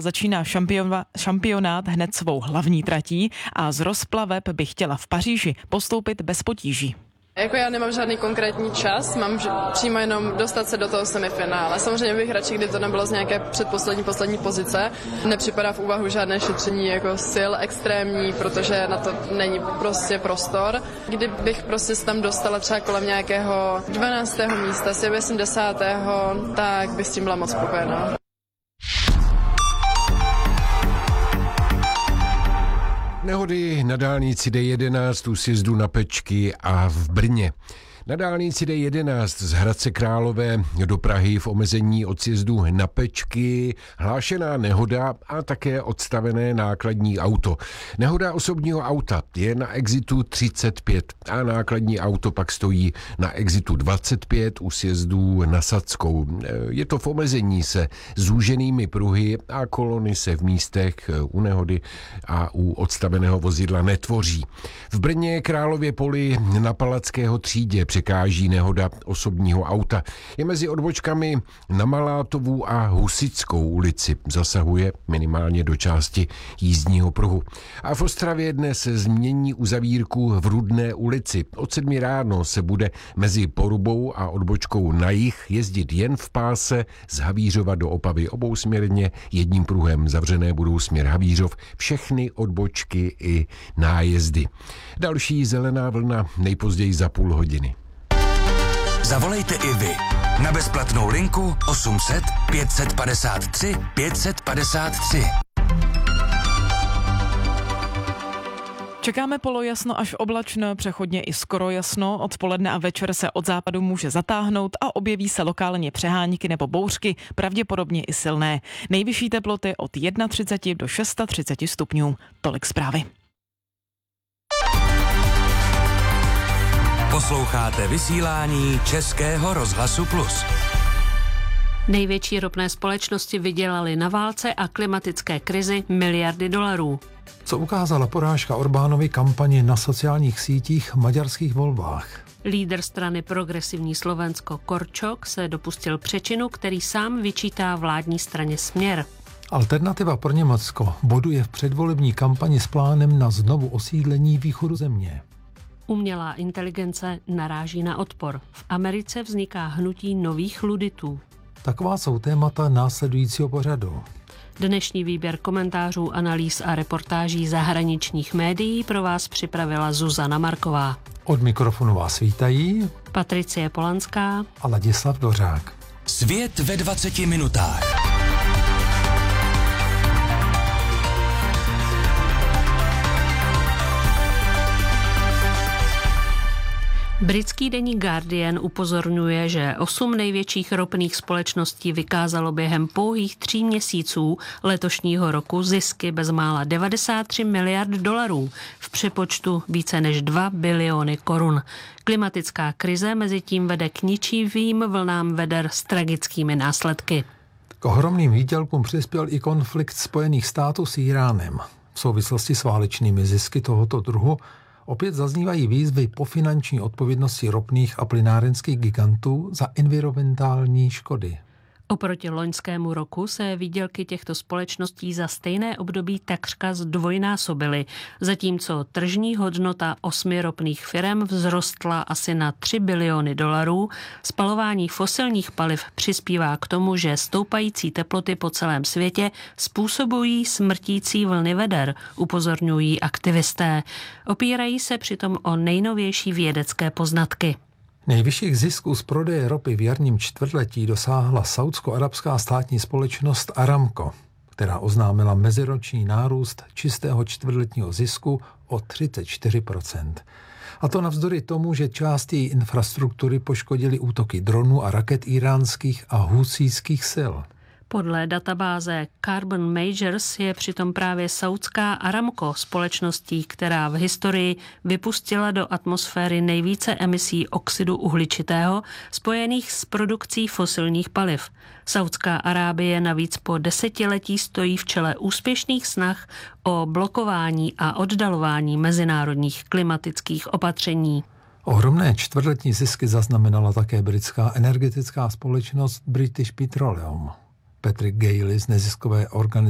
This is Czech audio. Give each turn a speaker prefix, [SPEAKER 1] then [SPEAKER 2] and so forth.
[SPEAKER 1] Začíná šampionát hned svou hlavní tratí a z rozplaveb by chtěla v Paříži postoupit bez potíží.
[SPEAKER 2] Já nemám žádný konkrétní čas, mám přímo jenom dostat se do toho semifinále. Samozřejmě bych radši, kdy to nebylo z nějaké poslední pozice. Nepřipadá v úvahu žádné šetření jako sil extrémní, protože na to není prostě prostor. Kdybych prostě se tam dostala třeba kolem nějakého 12. místa, si myslím 10., tak bych s tím byla moc spokojená.
[SPEAKER 3] Nehody na dálnici D11 u sjezdu na Pečky a v Brně. Na dálnici D11 z Hradce Králové do Prahy v omezení od sjezdu na Pečky hlášená nehoda a také odstavené nákladní auto. Nehoda osobního auta je na exitu 35 a nákladní auto pak stojí na exitu 25 u sjezdu na Sadskou. Je to v omezení se zúženými pruhy a kolony se v místech u nehody a u odstaveného vozidla netvoří. V Brně Králově Poli na Palackého třídě překáží nehoda osobního auta. Je mezi odbočkami na Malátovu a Husitskou ulici. Zasahuje minimálně do části jízdního pruhu. A v Ostravě dnes změní uzavírku v Rudné ulici. Od 7 ráno se bude mezi Porubou a odbočkou na jih jezdit jen v páse z Havířova do Opavy obousměrně. Jedním pruhem zavřené budou směr Havířov všechny odbočky i nájezdy. Další zelená vlna nejpozději za půl hodiny.
[SPEAKER 4] Zavolejte i vy na bezplatnou linku 800 553 553.
[SPEAKER 1] Čekáme polojasno až oblačno, přechodně i skoro jasno. Odpoledne a večer se od západu může zatáhnout a objeví se lokálně přehánky nebo bouřky, pravděpodobně i silné. Nejvyšší teploty od 31 do 36 stupňů. Tolik zprávy.
[SPEAKER 4] Posloucháte vysílání Českého rozhlasu Plus.
[SPEAKER 5] Největší ropné společnosti vydělaly na válce a klimatické krizi miliardy dolarů.
[SPEAKER 6] Co ukázala porážka Orbánovy kampaně na sociálních sítích v maďarských volbách?
[SPEAKER 5] Lídr strany Progresivní Slovensko Korčok se dopustil přečinu, který sám vyčítá vládní straně Směr.
[SPEAKER 6] Alternativa pro Německo boduje v předvolební kampani s plánem na znovu osídlení východu země.
[SPEAKER 5] Umělá inteligence naráží na odpor. V Americe vzniká hnutí nových luditů.
[SPEAKER 6] Taková jsou témata následujícího pořadu.
[SPEAKER 5] Dnešní výběr komentářů, analýz a reportáží zahraničních médií pro vás připravila Zuzana Marková.
[SPEAKER 6] Od mikrofonu vás vítají
[SPEAKER 5] Patricie Polanská
[SPEAKER 6] a Ladislav Dvořák.
[SPEAKER 4] Svět ve 20 minutách.
[SPEAKER 5] Britský deník Guardian upozorňuje, že 8 největších ropných společností vykázalo během pouhých 3 měsíců letošního roku zisky bezmála 93 miliard dolarů, v přepočtu více než 2 biliony korun. Klimatická krize mezitím vede k ničivým vlnám veder s tragickými následky.
[SPEAKER 6] K ohromným výdělkům přispěl i konflikt Spojených států s Iránem. V souvislosti s válečnými zisky tohoto druhu opět zaznívají výzvy po finanční odpovědnosti ropných a plynárenských gigantů za environmentální škody.
[SPEAKER 5] Oproti loňskému roku se výdělky těchto společností za stejné období takřka zdvojnásobily, zatímco tržní hodnota 8 ropných firem vzrostla asi na 3 biliony dolarů. Spalování fosilních paliv přispívá k tomu, že stoupající teploty po celém světě způsobují smrtící vlny veder, upozorňují aktivisté. Opírají se přitom o nejnovější vědecké poznatky.
[SPEAKER 6] Nejvyšších zisků z prodeje ropy v jarním čtvrtletí dosáhla saúdsko-arabská státní společnost Aramco, která oznámila meziroční nárůst čistého čtvrtletního zisku o 34%. A to navzdory tomu, že část její infrastruktury poškodily útoky dronů a raket iránských a husítských sil.
[SPEAKER 5] Podle databáze Carbon Majors je přitom právě saúdská Aramco společností, která v historii vypustila do atmosféry nejvíce emisí oxidu uhličitého spojených s produkcí fosilních paliv. Saúdská Arábie navíc po desetiletí stojí v čele úspěšných snah o blokování a oddalování mezinárodních klimatických opatření.
[SPEAKER 6] Ohromné čtvrtletní zisky zaznamenala také britská energetická společnost British Petroleum. Patrick Gailey z neziskové organizace